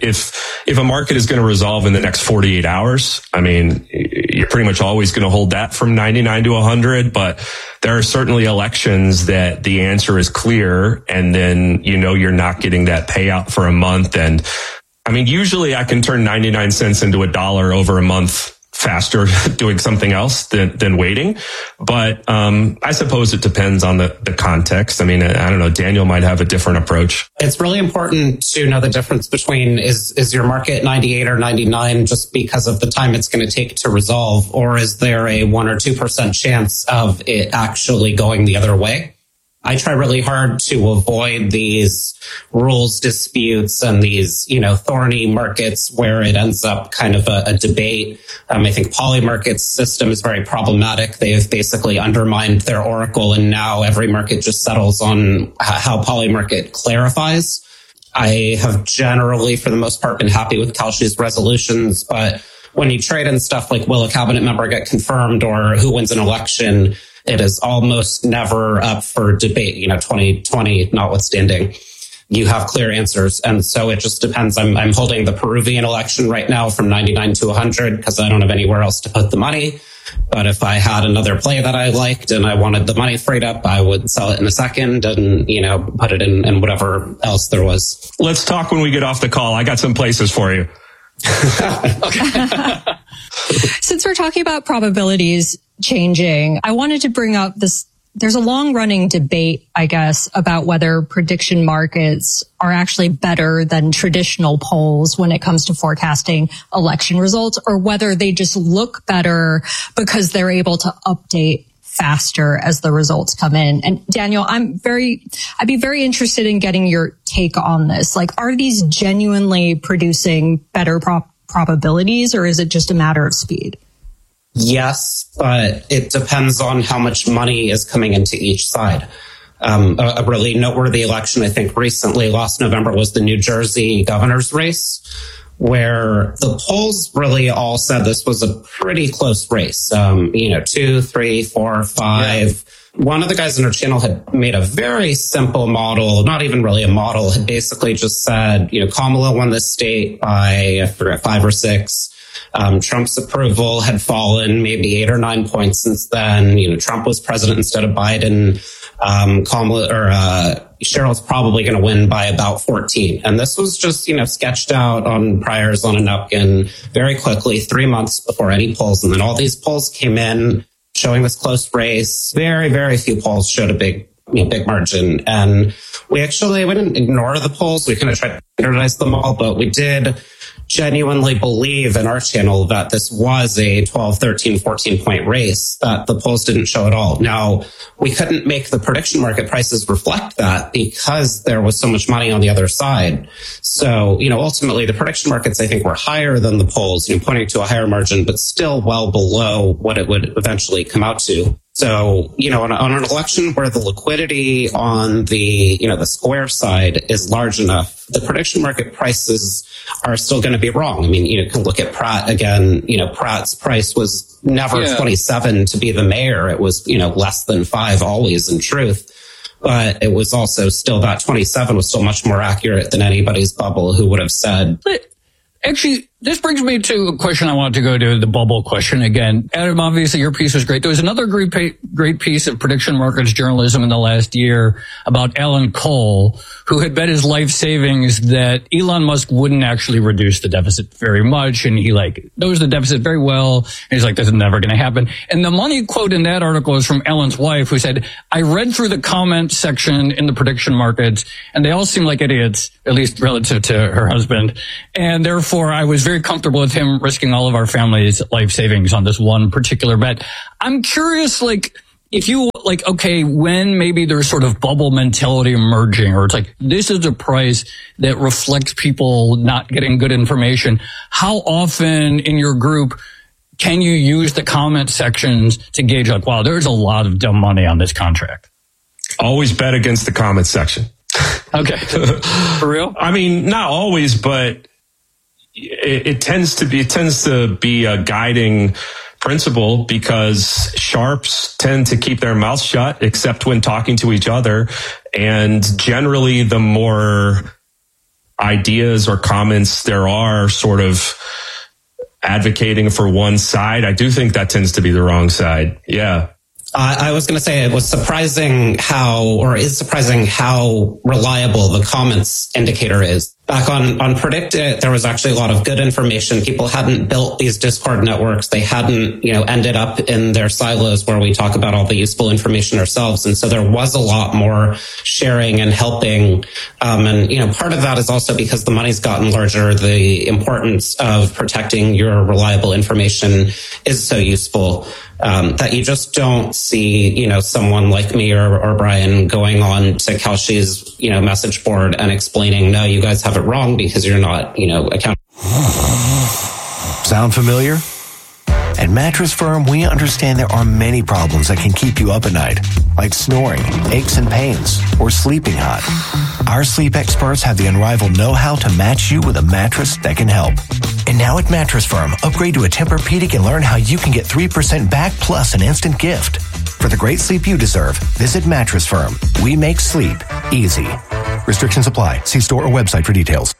if a market is going to resolve in the next 48 hours, I mean, you're pretty much always going to hold that from 99 to 100. But there are certainly elections that the answer is clear. And then, you're not getting that payout for a month. And I mean, usually I can turn 99 cents into $1 over a month faster doing something else than waiting. But I suppose it depends on the context. I mean, I don't know, Daniel might have a different approach. It's really important to know the difference between is your market 98 or 99 just because of the time it's going to take to resolve, or is there a 1 or 2% chance of it actually going the other way? I try really hard to avoid these rules disputes and these, thorny markets where it ends up kind of a debate. I think Polymarket's system is very problematic. They've basically undermined their oracle, and now every market just settles on how Polymarket clarifies. I have generally, for the most part, been happy with Kalshi's resolutions, but when you trade in stuff like will a cabinet member get confirmed or who wins an election, it is almost never up for debate, 2020 notwithstanding. You have clear answers. And so it just depends. I'm holding the Peruvian election right now from 99 to 100 because I don't have anywhere else to put the money. But if I had another play that I liked and I wanted the money freed up, I would sell it in a second and, put it in whatever else there was. Let's talk when we get off the call. I got some places for you. Since we're talking about probabilities changing, I wanted to bring up this. There's a long running debate, I guess, about whether prediction markets are actually better than traditional polls when it comes to forecasting election results, or whether they just look better because they're able to update faster as the results come in. And Daniel, I'd be very interested in getting your take on this. Like, are these genuinely producing better probabilities, or is it just a matter of speed? Yes, but it depends on how much money is coming into each side. A really noteworthy election, I think, recently, last November, was the New Jersey governor's race, where the polls really all said this was a pretty close race. 2, 3, 4, 5. Yeah. One of the guys in our channel had made a very simple model, not even really a model, had basically just said, Kamala won this state by, I forget, 5 or 6. Trump's approval had fallen maybe 8 or 9 points since then. Trump was president instead of Biden. Cheryl's probably going to win by about 14. And this was just, sketched out on priors on a napkin very quickly, 3 months before any polls. And then all these polls came in showing this close race. Very, very few polls showed a big margin. And we didn't ignore the polls. We kind of tried to standardize them all, but we did genuinely believe in our channel that this was a 12, 13, 14 point race that the polls didn't show at all. Now, we couldn't make the prediction market prices reflect that because there was so much money on the other side. So, ultimately the prediction markets, I think, were higher than the polls, pointing to a higher margin, but still well below what it would eventually come out to. So, on an election where the liquidity on the Square side is large enough, the prediction market prices are still going to be wrong. I mean, you can look at Pratt again. Pratt's price was never 27 to be the mayor. It was, less than 5 always in truth. but it was also still that 27 was still much more accurate than anybody's bubble who would have said. But actually, this brings me to a question I wanted to go to, the bubble question again. Adam, obviously your piece was great. There was another great piece of prediction markets journalism in the last year about Alan Cole, who had bet his life savings that Elon Musk wouldn't actually reduce the deficit very much. And he knows the deficit very well. And he's like, this is never going to happen. And the money quote in that article is from Alan's wife, who said, I read through the comment section in the prediction markets and they all seem like idiots, at least relative to her husband. And therefore I was very comfortable with him risking all of our family's life savings on this one particular bet. I'm curious, if you okay, when maybe there's sort of bubble mentality emerging, or it's like, this is a price that reflects people not getting good information. How often in your group can you use the comment sections to gauge wow, there's a lot of dumb money on this contract? Always bet against the comment section. Okay. For real? I mean, not always, but it tends to be a guiding principle, because sharps tend to keep their mouths shut except when talking to each other. And generally, the more ideas or comments there are sort of advocating for one side, I do think that tends to be the wrong side. Yeah. I was going to say it was surprising is surprising how reliable the comments indicator is. Back on Predict It, there was actually a lot of good information. People hadn't built these Discord networks. They hadn't, ended up in their silos where we talk about all the useful information ourselves. And so there was a lot more sharing and helping. And part of that is also because the money's gotten larger. The importance of protecting your reliable information is so useful. That you just don't see, someone like me or Brian going on to Kalshi's, message board and explaining, no, you guys have it wrong because you're not, accountable. Sound familiar? At Mattress Firm, we understand there are many problems that can keep you up at night, like snoring, aches and pains, or sleeping hot. Our sleep experts have the unrivaled know-how to match you with a mattress that can help. And now at Mattress Firm, upgrade to a Tempur-Pedic and learn how you can get 3% back plus an instant gift. For the great sleep you deserve, visit Mattress Firm. We make sleep easy. Restrictions apply. See store or website for details.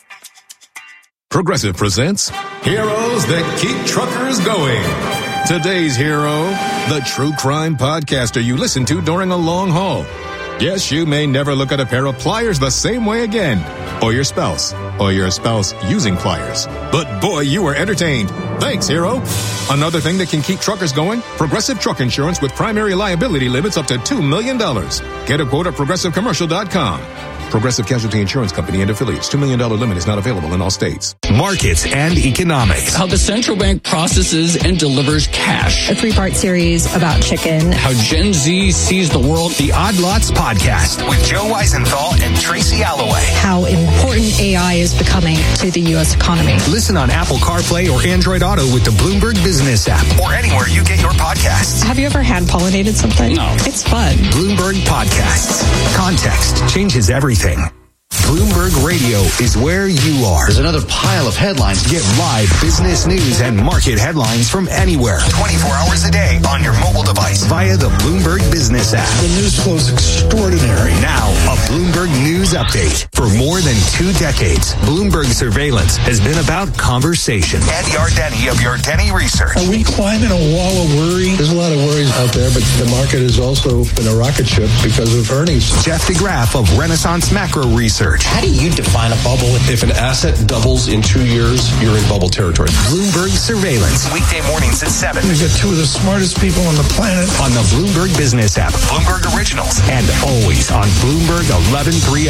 Progressive presents Heroes That Keep Truckers Going. Today's hero, the true crime podcaster you listen to during a long haul. Yes, you may never look at a pair of pliers the same way again. Or your spouse using pliers. But boy, you were entertained. Thanks, hero. Another thing that can keep truckers going, Progressive Truck Insurance with primary liability limits up to $2 million. Get a quote at progressivecommercial.com. Progressive Casualty Insurance Company and affiliates. $2 million limit is not available in all states. Markets and economics. How the central bank processes and delivers cash. A 3-part series about chicken. How Gen Z sees the world. The Odd Lots Podcast with Joe Weisenthal and Tracy Alloway. How important AI is becoming to the U.S. economy. Listen on Apple CarPlay or Android Auto with the Bloomberg Business app or anywhere you get your podcasts. Have you ever hand-pollinated something? No. It's fun. Bloomberg Podcasts. Context changes everything. Bloomberg Radio is where you are. There's another pile of headlines. Get live business news and market headlines from anywhere. 24 hours a day on your mobile device via the Bloomberg Business app. The news flow is extraordinary. Now, a Bloomberg News update. For more than 2 decades, Bloomberg surveillance has been about conversation. Ed Yardeni of Yardeni Research. Are we climbing a wall of worry? There's a lot of worries out there, but the market has also been a rocket ship because of earnings. Jeff DeGraff of Renaissance Macro Research. How do you define a bubble? If an asset doubles in 2 years, you're in bubble territory. Bloomberg Surveillance. Weekday mornings at 7. We've got 2 of the smartest people on the planet. On the Bloomberg Business app, Bloomberg Originals, and always on Bloomberg 1130.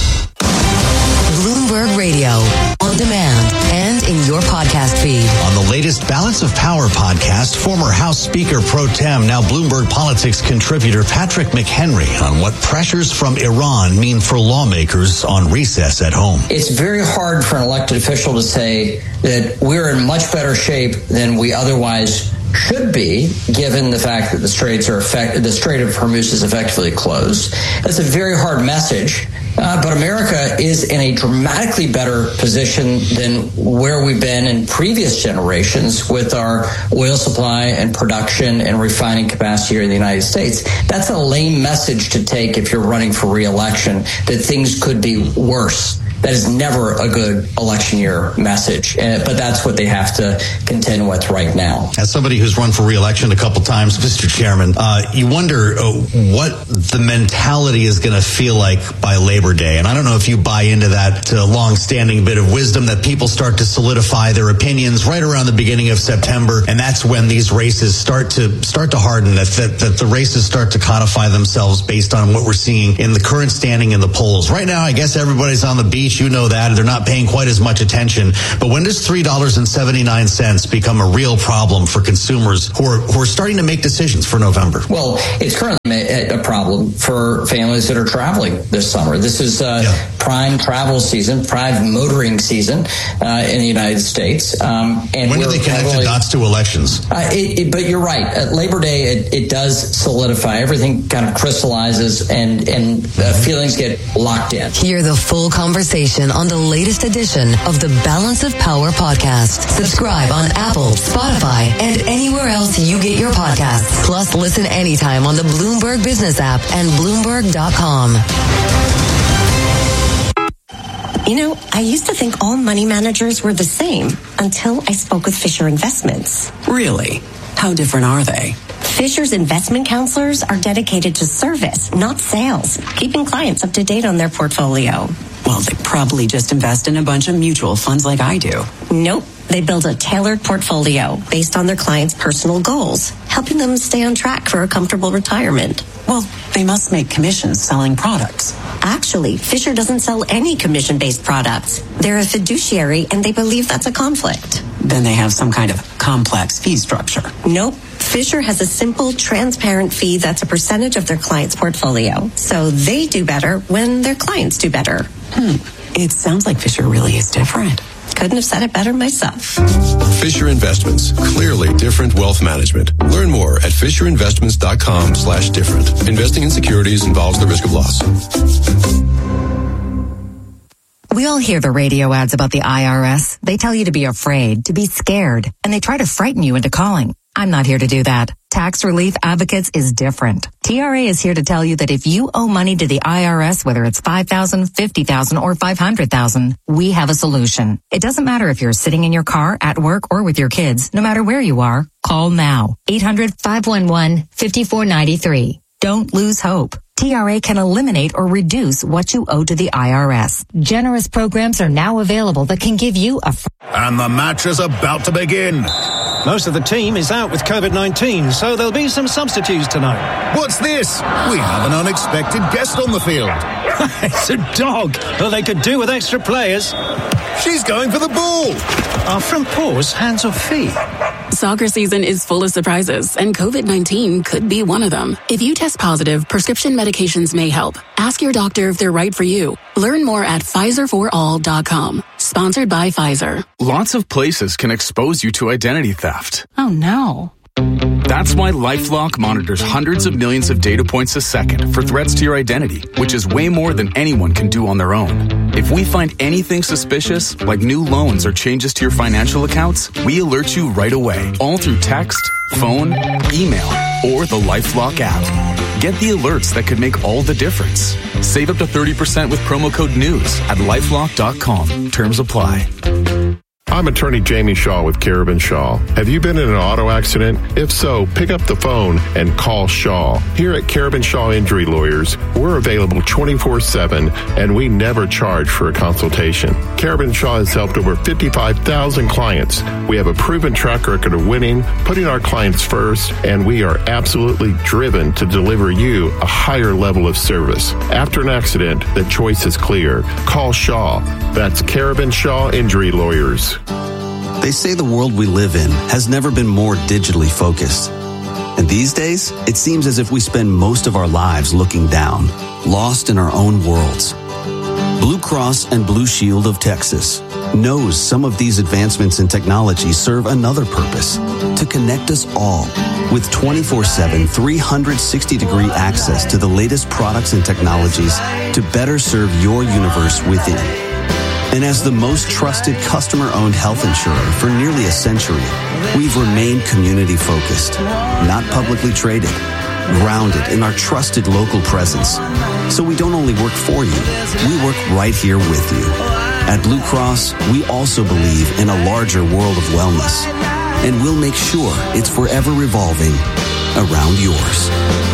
Bloomberg Radio, on demand and in your podcast feed. On the latest Balance of Power podcast, former House Speaker Pro Tem, now Bloomberg Politics contributor Patrick McHenry on what pressures from Iran mean for lawmakers on recess at home. It's very hard for an elected official to say that we're in much better shape than we otherwise should be, given the fact that the Strait of Hormuz is effectively closed. That's a very hard message. But America is in a dramatically better position than where we've been in previous generations with our oil supply and production and refining capacity here in the United States. That's a lame message to take if you're running for re-election, that things could be worse. That is never a good election year message, but that's what they have to contend with right now. As somebody who's run for re-election a couple times, Mr. Chairman, you wonder what the mentality is going to feel like by Labor Day. And I don't know if you buy into that long-standing bit of wisdom that people start to solidify their opinions right around the beginning of September, and that's when these races start to harden, that the races start to codify themselves based on what we're seeing in the current standing in the polls. Right now, I guess everybody's on the beach. You know that. They're not paying quite as much attention. But when does $3.79 become a real problem for consumers who are starting to make decisions for November? Well, it's currently a problem for families that are traveling this summer. This is prime travel season, prime motoring season in the United States. And when do they connect the dots to elections? But you're right. At Labor Day, it does solidify. Everything kind of crystallizes and feelings get locked in. Hear the full conversation on the latest edition of the Balance of Power podcast. Subscribe on Apple, Spotify, and anywhere else you get your podcasts. Plus, listen anytime on the Bloomberg Business app and Bloomberg.com. You know, I used to think all money managers were the same until I spoke with Fisher Investments. Really? How different are they? Fisher's investment counselors are dedicated to service, not sales, keeping clients up to date on their portfolio. Well, they probably just invest in a bunch of mutual funds like I do. Nope. They build a tailored portfolio based on their clients' personal goals, helping them stay on track for a comfortable retirement. Well, they must make commissions selling products. Actually, Fisher doesn't sell any commission-based products. They're a fiduciary, and they believe that's a conflict. Then they have some kind of complex fee structure. Nope. Fisher has a simple, transparent fee that's a percentage of their client's portfolio. So they do better when their clients do better. It sounds like Fisher really is different. Couldn't have said it better myself. Fisher Investments. Clearly different wealth management. Learn more at FisherInvestments.com/different. Investing in securities involves the risk of loss. We all hear the radio ads about the IRS. They tell you to be afraid, to be scared, and they try to frighten you into calling. I'm not here to do that. Tax Relief Advocates is different. TRA is here to tell you that if you owe money to the IRS, whether it's $5,000, $50,000, or $500,000, we have a solution. It doesn't matter if you're sitting in your car, at work, or with your kids. No matter where you are, call now. 800-511-5493. Don't lose hope. TRA can eliminate or reduce what you owe to the IRS. Generous programs are now available that can give you a... And the match is about to begin. Most of the team is out with COVID-19, so there'll be some substitutes tonight. What's this? We have an unexpected guest on the field. It's a dog. Well, they could do with extra players. She's going for the ball. Are front paws hands or feet? Soccer season is full of surprises, and COVID-19 could be one of them. If you test positive, prescription medications may help. Ask your doctor if they're right for you. Learn more at PfizerForAll.com. Sponsored by Pfizer. Lots of places can expose you to identity theft. Oh, no. That's why LifeLock monitors hundreds of millions of data points a second for threats to your identity, which is way more than anyone can do on their own. If we find anything suspicious, like new loans or changes to your financial accounts, we alert you right away, all through text, phone, email, or the LifeLock app. Get the alerts that could make all the difference. Save up to 30% with promo code NEWS at LifeLock.com. Terms apply. I'm attorney Jamie Shaw with Carabin Shaw. Have you been in an auto accident? If so, pick up the phone and call Shaw. Here at Carabin Shaw Injury Lawyers, we're available 24/7 and we never charge for a consultation. Carabin Shaw has helped over 55,000 clients. We have a proven track record of winning, putting our clients first, and we are absolutely driven to deliver you a higher level of service. After an accident, the choice is clear. Call Shaw. That's Carabin Shaw Injury Lawyers. They say the world we live in has never been more digitally focused. And these days, it seems as if we spend most of our lives looking down, lost in our own worlds. Blue Cross and Blue Shield of Texas knows some of these advancements in technology serve another purpose, to connect us all with 24/7, 360-degree access to the latest products and technologies to better serve your universe within. And as the most trusted customer-owned health insurer for nearly a century, we've remained community-focused, not publicly traded, grounded in our trusted local presence. So we don't only work for you, we work right here with you. At Blue Cross, we also believe in a larger world of wellness, and we'll make sure it's forever revolving around yours.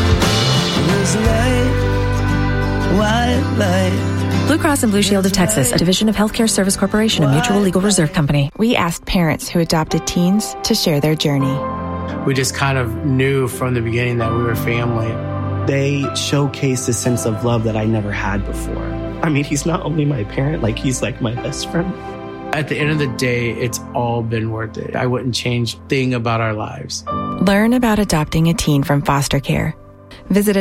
Blue Cross and Blue Shield of Texas, a division of Healthcare Service Corporation, a mutual legal reserve company. We asked parents who adopted teens to share their journey. We just kind of knew from the beginning that we were family. They showcase a sense of love that I never had before. I mean, he's not only my parent, like he's like my best friend. At the end of the day, it's all been worth it. I wouldn't change a thing about our lives. Learn about adopting a teen from foster care. Visit